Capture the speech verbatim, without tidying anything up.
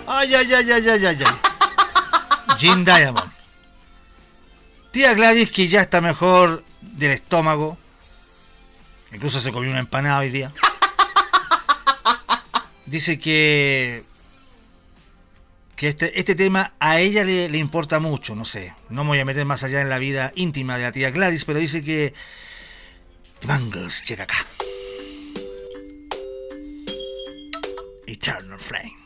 Ay, ay, ay, ay, ay, ay, ay. Jim Diamond. Tía Gladys, que ya está mejor del estómago. Incluso se comió una empanada hoy día. Dice que que este, este tema a ella le, le importa mucho, no sé. No me voy a meter más allá en la vida íntima de la tía Gladys, pero dice que The Bangles llega acá. Eternal Flame.